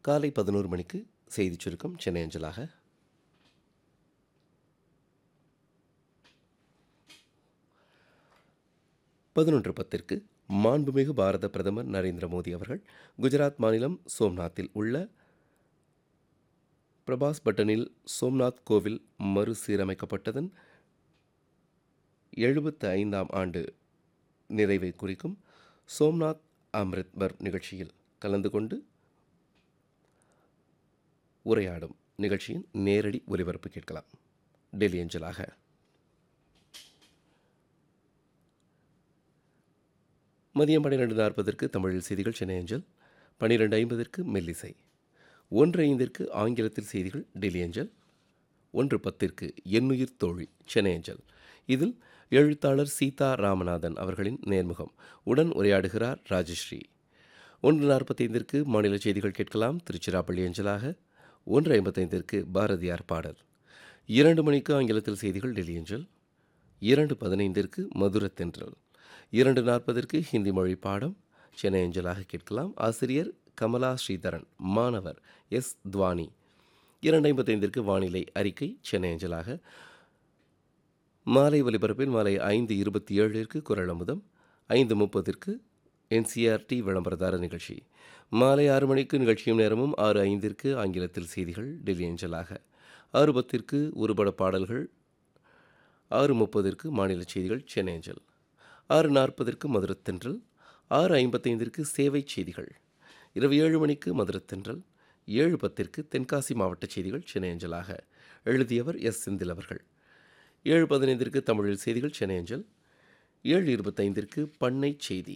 காலை 11 மணிக்கு செய்திச் சுருக்கம் சென்னை அஞ்சலாக. 11:10 மாண்புமிகு பாரத பிரதமர் நரேந்திர மோடி அவர்கள் குஜராத் மாநிலம் சோம்நாத்தில் உள்ள பிரபாஸ் பட்டனில் சோம்நாத் கோவில் மறுசீரமைக்கப்பட்டதன் 75ஆம் ஆண்டு நிறைவை குறிக்கும் சோம்நாத் அம்ரித்பர் நிகழ்ச்சியில் கலந்து கொண்டு உரையாடும் நிகழ்ச்சியின் நேரடி ஒலிபரப்பு கேட்கலாம். டெல்லி அஞ்சலாக. மதியம் 12:40 தமிழில் செய்திகள் சென்னை அஞ்சல். 12:50 மெல்லிசை. 1:05 ஆங்கிலத்தில் செய்திகள் டெல்லி அஞ்சல். 1:10 என்னுயிர் தோழி சென்னை அஞ்சல். இதில் எழுத்தாளர் சீதா ராமநாதன் அவர்களின் நேர்முகம். உடன் உரையாடுகிறார் ராஜஸ்ரீ. 1:45 மாநில செய்திகள் கேட்கலாம் திருச்சிராப்பள்ளி அஞ்சலாக. 1:55 பாரதியார் பாடல். 2 மணிக்கு ஆங்கிலத்தில் செய்திகள் டெல்லி அஞ்சல். 2:15 மதுரத்தென்றல். 2:40 ஹிந்தி மொழி பாடம் சென்னை அஞ்சலாக கேட்கலாம். ஆசிரியர் கமலா ஸ்ரீதரன், மாணவர் எஸ் துவானி. 2:55 வானிலை அறிக்கை சென்னை அஞ்சலாக. மாலை ஒலிபரப்பில் மாலை 5:27 குரல் அமுதம். 5:30 என்சிஆர்டி விளம்பரதார நிகழ்ச்சி. மாலை 6 மணிக்கு நிகழ்ச்சியும் நேரமும். 6:05 ஆங்கிலத்தில் செய்திகள் டெல்லி அஞ்சலாக. 6:10 ஒருபட பாடல்கள். 6:30 மாநில செய்திகள் சென்னை அஞ்சல். 6:40 மதுரத்தென்றல். 6:55 சேவை செய்திகள். இரவு 7 மணிக்கு மதுரத்தென்றல். 7:10 தென்காசி மாவட்ட செய்திகள் சென்னை அஞ்சலாக. எழுதியவர் எஸ் செந்தில் அவர்கள். 7:15 தமிழில் செய்திகள் சென்னை அஞ்சல். 7:25 பண்ணை செய்தி.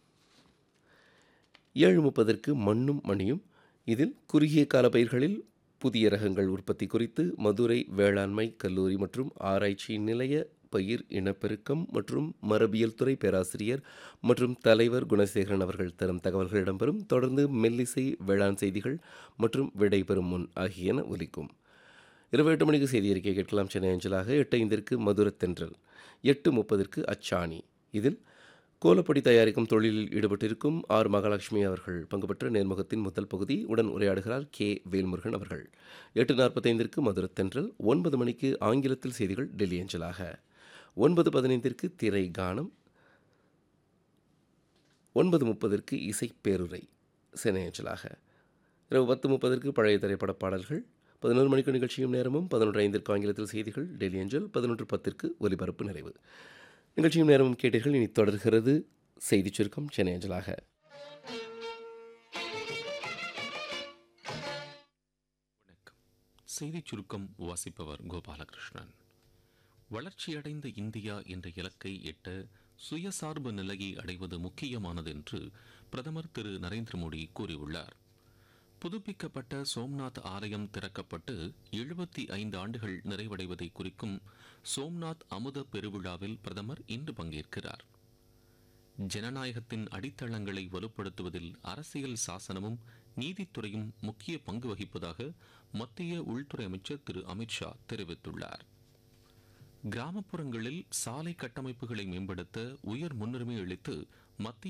7:30 மண்ணும் மணியும். இதில் குறுகிய கால பயிர்களில் புதிய ரகங்கள் உற்பத்தி குறித்து மதுரை வேளாண்மை கல்லூரி மற்றும் ஆராய்ச்சி நிலைய பயிர் இனப்பெருக்கம் மற்றும் மரபியல் துறை பேராசிரியர் மற்றும் தலைவர் குணசேகரன் அவர்கள் தரும் தகவல்கள் இடம்பெறும். தொடர்ந்து மெல்லிசை, வேளாண் செய்திகள் மற்றும் விடைபெறும் முன் ஆகியன ஒலிக்கும். இரவு 8 மணிக்கு செய்தி அறிக்கை கேட்கலாம் சென்னை அஞ்சலாக. 8:05 மதுரத்தென்றல். 8:30 அச்சாணி. இதில் கோலப்பொடி தயாரிக்கும் தொழிலில் ஈடுபட்டிருக்கும் ஆர் மகாலட்சுமி அவர்கள் பங்கு பெற்ற நேர்முகத்தின் முதல் பகுதி. உடன் உரையாடுகிறார் கே வேல்முருகன் அவர்கள். 8:45 மதுரத்தென்றல். 9 மணிக்கு ஆங்கிலத்தில் செய்திகள் டெல்லி அஞ்சலாக. 9:15 திரை கானம். 9:30 இசைப்பேருரை சென்னை அஞ்சலாக. இரவு 10:30 பழைய திரைப்பட பாடல்கள். 11 மணிக்கு நிகழ்ச்சியும் நேரமும். 11:05 ஆங்கிலத்தில் செய்திகள் டெல்லி அஞ்சல். 11:10 ஒலிபரப்பு நிறைவு. நிகழ்ச்சியும் நேரமும் கேட்டீர்கள். இனி தொடர்கிறது செய்திச் சுருக்கம் சென்னை அஞ்சலாக. வணக்கம். செய்திச் சுருக்கம் வாசிப்பவர் கோபாலகிருஷ்ணன். வளர்ச்சியடைந்த இந்தியா என்ற இலக்கை எட்ட சுயசார்பு நிலையை அடைவது முக்கியமானது என்று பிரதமர் திரு நரேந்திர மோடி கூறியுள்ளார். புதுப்பிக்கப்பட்ட சோம்நாத் ஆலயம் திறக்கப்பட்டு 75 ஆண்டுகள் நிறைவடைவதை குறிக்கும் சோம்நாத் அமுத பெருவிழாவில் பிரதமர் இன்று பங்கேற்கிறார். ஜனநாயகத்தின் அடித்தளங்களை வலுப்படுத்துவதில் அரசியல் சாசனமும் நீதித்துறையும் முக்கிய பங்கு வகிப்பதாக மத்திய உள்துறை அமைச்சர் திரு அமித்ஷா தெரிவித்துள்ளார். கிராமப்புறங்களில் சாலை கட்டமைப்புகளை மேம்படுத்த உயர் முன்னுரிமை அளித்து மத்திய